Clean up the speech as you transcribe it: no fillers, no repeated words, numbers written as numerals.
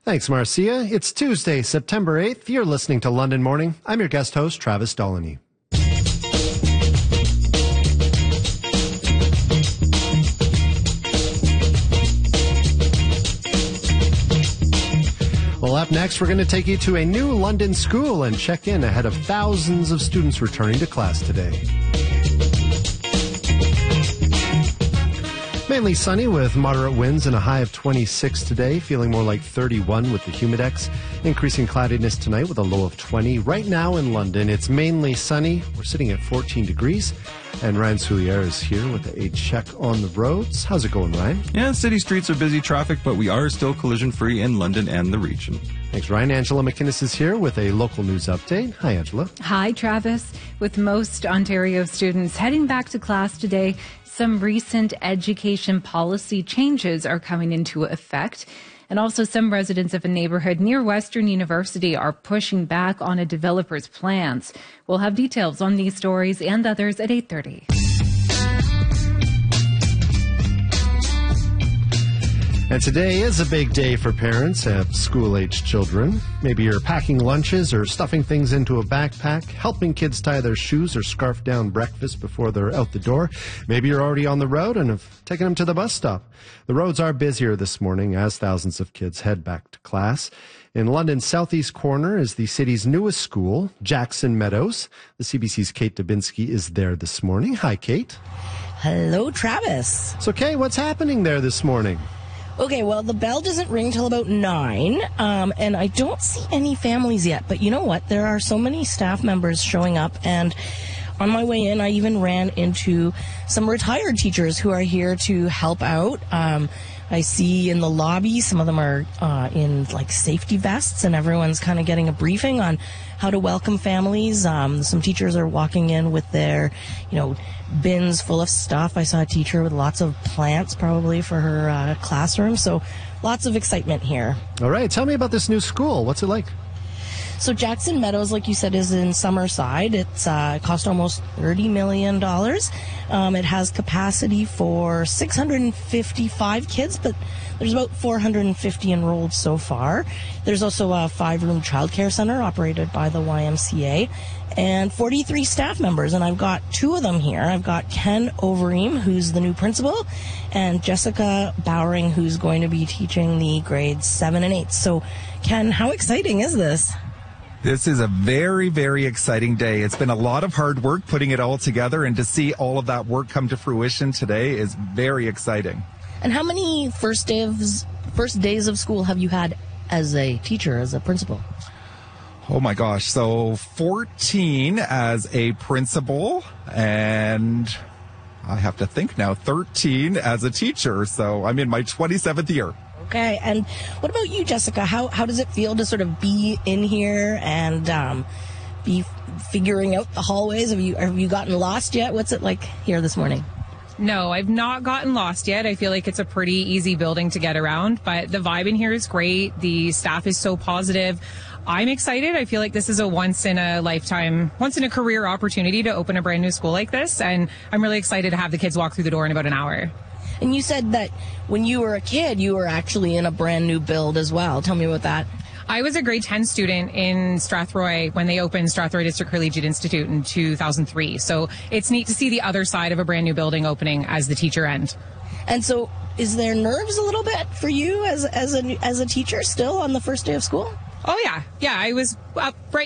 Thanks, Marcia. It's Tuesday, September 8th. You're listening to London Morning. I'm your guest host, Travis Dolany. Well, up next, we're going to take you to a new London school and check in ahead of thousands of students returning to class today. Mainly sunny with moderate winds and a high of 26 today, feeling more like 31 with the humidex. Increasing cloudiness tonight with a low of 20. Right now in London, it's mainly sunny. We're sitting at 14 degrees. And Ryan Soulier is here with a check on the roads. How's it going, Ryan? Yeah, city streets are busy traffic, but we are still collision-free in London and the region. Thanks, Ryan. Angela McInnes is here with a local news update. Hi, Angela. Hi, Travis. With most Ontario students heading back to class today, some recent education policy changes are coming into effect. And also some residents of a neighborhood near Western University are pushing back on a developer's plans. We'll have details on these stories and others at 8:30. And today is a big day for parents of school-aged children. Maybe you're packing lunches or stuffing things into a backpack, helping kids tie their shoes or scarf down breakfast before they're out the door. Maybe you're already on the road and have taken them to the bus stop. The roads are busier this morning as thousands of kids head back to class. In London's southeast corner is the city's newest school, Jackson Meadows. The CBC's Kate Dubinsky is there this morning. Hi, Kate. Hello, Travis. So, Kate, what's happening there this morning? Okay, well, the bell doesn't ring till about 9, and I don't see any families yet. But you know what? There are so many staff members showing up, and on my way in, I even ran into some retired teachers who are here to help out. I see in the lobby, some of them are in like safety vests, and everyone's kind of getting a briefing on how to welcome families. Some teachers are walking in with their, bins full of stuff. I saw a teacher with lots of plants, probably for her classroom. So lots of excitement here. All right. Tell me about this new school. What's it like? So Jackson Meadows, like you said, is in Summerside. It's cost almost $30 million. It has capacity for 655 kids, but there's about 450 enrolled so far. There's also a 5-room childcare center operated by the YMCA and 43 staff members, and I've got 2 of them here. I've got Ken Overeem, who's the new principal, and Jessica Bowering, who's going to be teaching the grades 7 and 8. So, Ken, how exciting is this? This is a very, very exciting day. It's been a lot of hard work putting it all together, and to see all of that work come to fruition today is very exciting. And how many first days of school have you had as a teacher, as a principal? Oh my gosh. So 14 as a principal, and I have to think now, 13 as a teacher. So I'm in my 27th year. Okay, and what about you, Jessica? How does it feel to sort of be in here and be figuring out the hallways? Have you gotten lost yet? What's it like here this morning? No, I've not gotten lost yet. I feel like it's a pretty easy building to get around, but the vibe in here is great. The staff is so positive. I'm excited. I feel like this is a once in a career opportunity to open a brand new school like this, and I'm really excited to have the kids walk through the door in about an hour. And you said that when you were a kid, you were actually in a brand new build as well. Tell me about that. I was a grade 10 student in Strathroy when they opened Strathroy District Collegiate Institute in 2003. So it's neat to see the other side of a brand new building opening as the teacher end. And so is there nerves a little bit for you as a teacher still on the first day of school? Oh, yeah. Yeah, I was right